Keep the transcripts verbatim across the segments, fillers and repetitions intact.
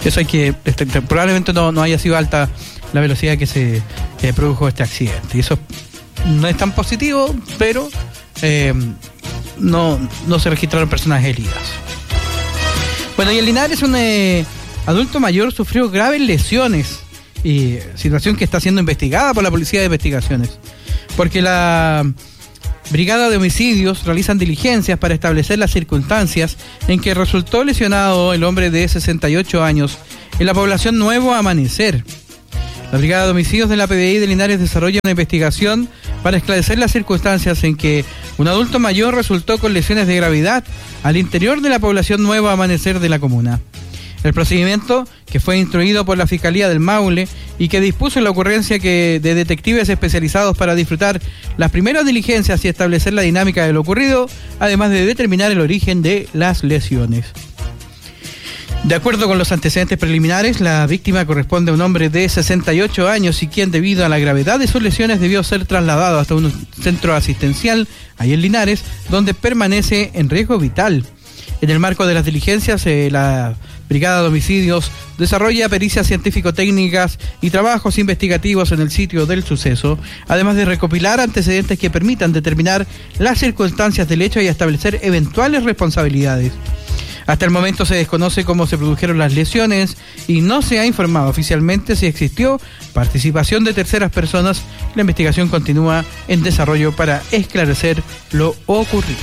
Eso hay que, este, probablemente no, no haya sido alta la velocidad que se que produjo este accidente. Y eso no es tan positivo, pero eh, no, no se registraron personas heridas. Bueno, y en Linares un eh, adulto mayor sufrió graves lesiones, y situación que está siendo investigada por la Policía de Investigaciones, porque la Brigada de Homicidios realizan diligencias para establecer las circunstancias en que resultó lesionado el hombre de sesenta y ocho años en la población Nuevo Amanecer. La Brigada de Homicidios de la P D I de Linares desarrolla una investigación para esclarecer las circunstancias en que un adulto mayor resultó con lesiones de gravedad al interior de la población Nuevo Amanecer de la comuna. El procedimiento, que fue instruido por la Fiscalía del Maule y que dispuso la ocurrencia que de detectives especializados para disfrutar las primeras diligencias y establecer la dinámica de lo ocurrido, además de determinar el origen de las lesiones. De acuerdo con los antecedentes preliminares, la víctima corresponde a un hombre de sesenta y ocho años y quien, debido a la gravedad de sus lesiones, debió ser trasladado hasta un centro asistencial, ahí en Linares, donde permanece en riesgo vital. En el marco de las diligencias, eh, la Brigada de Homicidios desarrolla pericias científico-técnicas y trabajos investigativos en el sitio del suceso, además de recopilar antecedentes que permitan determinar las circunstancias del hecho y establecer eventuales responsabilidades. Hasta el momento se desconoce cómo se produjeron las lesiones y no se ha informado oficialmente si existió participación de terceras personas. La investigación continúa en desarrollo para esclarecer lo ocurrido.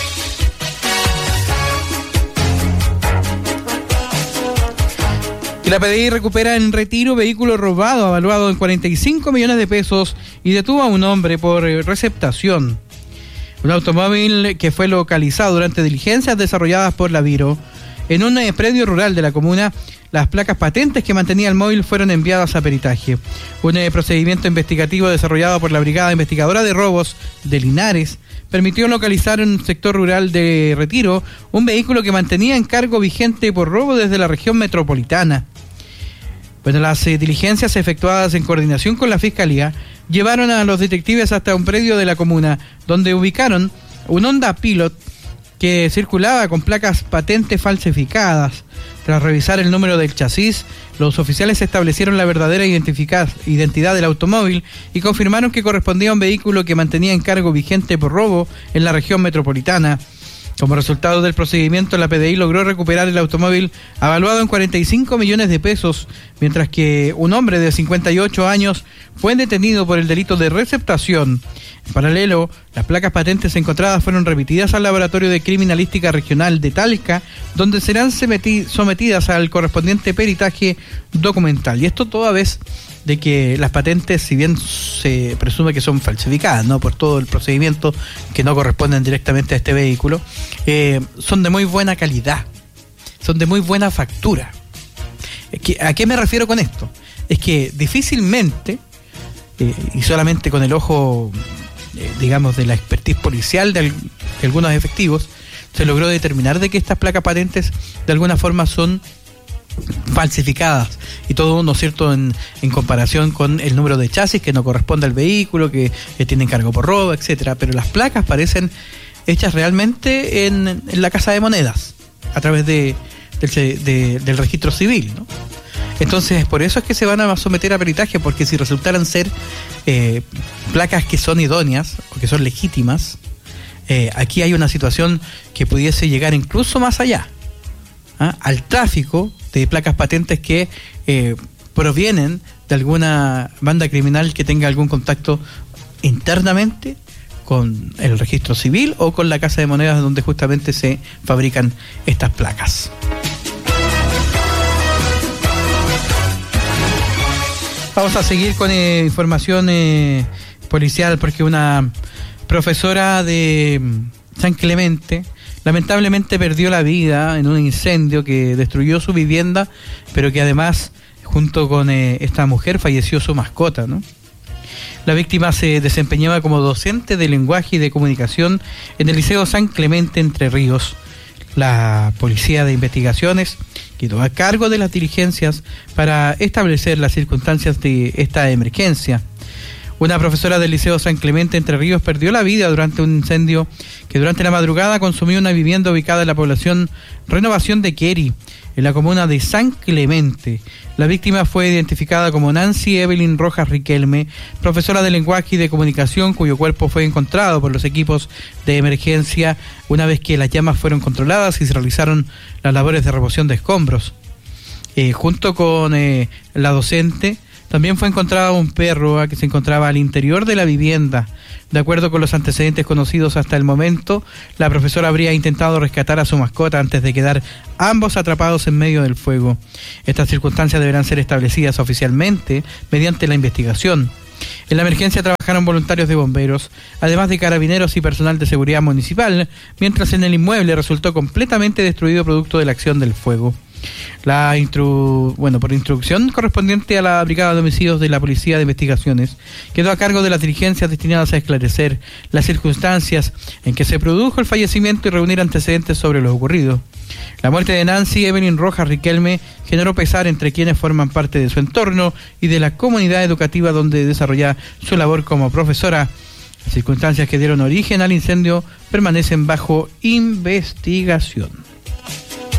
La P D I recupera en Retiro vehículo robado evaluado en cuarenta y cinco millones de pesos y detuvo a un hombre por receptación. Un automóvil que fue localizado durante diligencias desarrolladas por la Viro en un eh, predio rural de la comuna. Las placas patentes que mantenía el móvil fueron enviadas a peritaje. Un eh, procedimiento investigativo desarrollado por la Brigada Investigadora de Robos de Linares permitió localizar en un sector rural de Retiro un vehículo que mantenía encargo vigente por robo desde la región metropolitana. Bueno, las eh, diligencias efectuadas en coordinación con la Fiscalía llevaron a los detectives hasta un predio de la comuna, donde ubicaron un Honda Pilot que circulaba con placas patentes falsificadas. Tras revisar el número del chasis, los oficiales establecieron la verdadera identidad del automóvil y confirmaron que correspondía a un vehículo que mantenía encargo vigente por robo en la región metropolitana. Como resultado del procedimiento, la P D I logró recuperar el automóvil evaluado en cuarenta y cinco millones de pesos, mientras que un hombre de cincuenta y ocho años fue detenido por el delito de receptación. En paralelo, las placas patentes encontradas fueron remitidas al Laboratorio de Criminalística Regional de Talca, donde serán sometidas al correspondiente peritaje documental. Y esto toda vez de que las patentes, si bien se presume que son falsificadas, ¿no?, por todo el procedimiento, que no corresponden directamente a este vehículo, eh, son de muy buena calidad, son de muy buena factura. ¿A qué me refiero con esto? Es que difícilmente, eh, y solamente con el ojo, eh, digamos, de la expertise policial de, al, de algunos efectivos, se logró determinar de que estas placas patentes de alguna forma son falsificadas, y todo, ¿no es cierto?, en, en comparación con el número de chasis que no corresponde al vehículo, que, que tiene encargo por robo, etcétera. Pero las placas parecen hechas realmente en, en la Casa de Monedas, a través de, del, de, del registro civil, ¿no? Entonces, por eso es que se van a someter a peritaje, porque si resultaran ser eh, placas que son idóneas o que son legítimas, eh, aquí hay una situación que pudiese llegar incluso más allá, ¿ah?, al tráfico de placas patentes que eh, provienen de alguna banda criminal que tenga algún contacto internamente con el registro civil o con la Casa de Monedas donde justamente se fabrican estas placas. Vamos a seguir con eh, información eh, policial, porque una profesora de San Clemente lamentablemente perdió la vida en un incendio que destruyó su vivienda, pero que además, junto con eh, esta mujer, falleció su mascota, ¿no? La víctima se desempeñaba como docente de lenguaje y de comunicación en el Liceo San Clemente, Entre Ríos. La Policía de Investigaciones quedó a cargo de las diligencias para establecer las circunstancias de esta emergencia. Una profesora del Liceo San Clemente Entre Ríos perdió la vida durante un incendio que durante la madrugada consumió una vivienda ubicada en la población Renovación de Queri, en la comuna de San Clemente. La víctima fue identificada como Nancy Evelyn Rojas Riquelme, profesora de lenguaje y de comunicación, cuyo cuerpo fue encontrado por los equipos de emergencia una vez que las llamas fueron controladas y se realizaron las labores de remoción de escombros. Eh, junto con eh, la docente, también fue encontrado un perro que se encontraba al interior de la vivienda. De acuerdo con los antecedentes conocidos hasta el momento, la profesora habría intentado rescatar a su mascota antes de quedar ambos atrapados en medio del fuego. Estas circunstancias deberán ser establecidas oficialmente mediante la investigación. En la emergencia trabajaron voluntarios de bomberos, además de carabineros y personal de seguridad municipal, mientras en el inmueble resultó completamente destruido producto de la acción del fuego. La instru... bueno, por instrucción correspondiente a la Brigada de Homicidios de la Policía de Investigaciones, quedó a cargo de las diligencias destinadas a esclarecer las circunstancias en que se produjo el fallecimiento y reunir antecedentes sobre lo ocurrido. La muerte de Nancy Evelyn Rojas Riquelme generó pesar entre quienes forman parte de su entorno y de la comunidad educativa donde desarrolla su labor como profesora. Las circunstancias que dieron origen al incendio permanecen bajo investigación.